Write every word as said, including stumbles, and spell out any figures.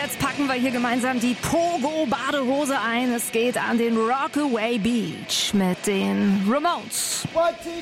jetzt packen wir hier gemeinsam die Pogo-Badehose ein. Es geht an den Rockaway Beach mit den Ramones. What you